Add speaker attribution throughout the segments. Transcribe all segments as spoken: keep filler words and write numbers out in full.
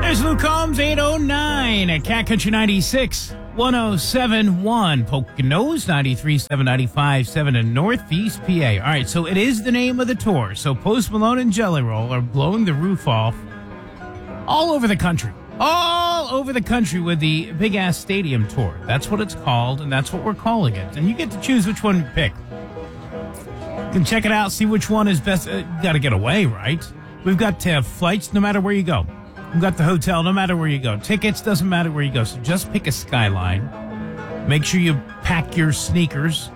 Speaker 1: There's Luke Combs, eight oh nine at Cat Country ninety-six, one oh seven point one. Poconos, ninety-three point seven, ninety-five point seven in Northeast P A. All right, so it is the name of the tour. So Post Malone and Jelly Roll are blowing the roof off all over the country. All over the country with the Big Ass Stadium Tour. That's what it's called, and that's what we're calling it. And you get to choose which one you pick. You can check it out, see which one is best. Uh, you got to get away, right? We've got to have flights no matter where you go. We've got the hotel no matter where you go. Tickets doesn't matter where you go. So just pick a Skyline. Make sure you pack your sneakers.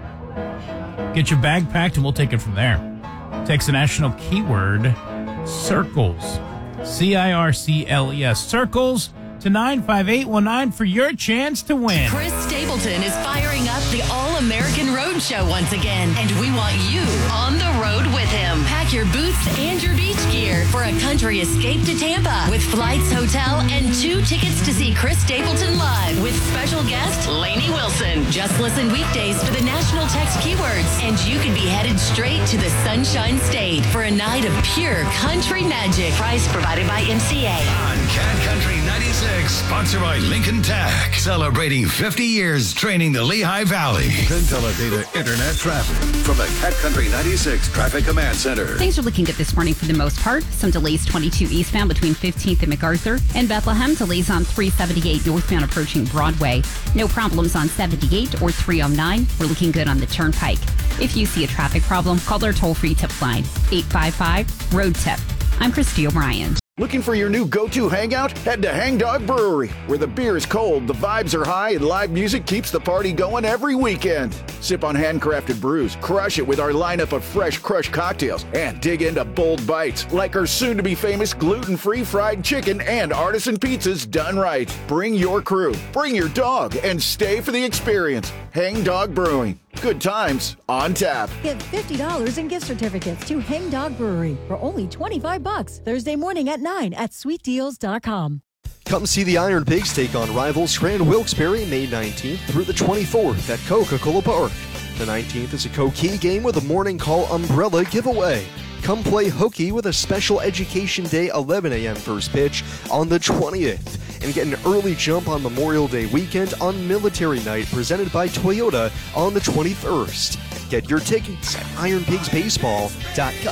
Speaker 1: Get your bag packed, and we'll take it from there. Text the national keyword circles. C I R C L E S. Circles to nine five eight one nine for your chance to win.
Speaker 2: Chris Stapleton is firing up the All-American Road Show once again, and we want you on the road with him. Pack your boots and your beach gear for a country escape to Tampa with flights, hotel, and two tickets to see Chris Stapleton live with special guest Lainey Wilson. Just listen weekdays for the national text keywords, and you can be headed straight to the Sunshine State for a night of pure country magic. Price provided by M C A.
Speaker 3: On Cat Country ninety-six, sponsored by Lincoln Tech, celebrating fifty years training the Lehigh Valley. Teledata Internet traffic from the Cat Country ninety-six Traffic Command Center.
Speaker 4: Things are looking good this morning for the most part. Some delays twenty-two eastbound between fifteenth and MacArthur. And Bethlehem, delays on three seventy-eight northbound approaching Broadway. No problems on seventy-eight or three oh nine. We're looking good on the Turnpike. If you see a traffic problem, call our toll-free tip line, eight five five, road tip. I'm Christy O'Brien.
Speaker 5: Looking for your new go-to hangout? Head to Hang Dog Brewery, where the beer is cold, the vibes are high, and live music keeps the party going every weekend. Sip on handcrafted brews, crush it with our lineup of fresh crushed cocktails, and dig into bold bites like our soon-to-be famous gluten-free fried chicken and artisan pizzas done right. Bring your crew, bring your dog, and stay for the experience. Hang Dog Brewing. Good times on tap.
Speaker 6: Get fifty dollars in gift certificates to Hang Dog Brewery for only twenty-five bucks. Thursday morning at nine at sweet deals dot com.
Speaker 7: Come see the Iron Pigs take on rivals Grand Wilkes-Barre May nineteenth through the twenty-fourth at Coca-Cola Park. The nineteenth is a Coquille game with a morning call umbrella giveaway. Come play hooky with a special Education Day eleven a.m. first pitch on the twentieth. And get an early jump on Memorial Day weekend on Military Night presented by Toyota on the twenty-first. Get your tickets at iron pigs baseball dot com.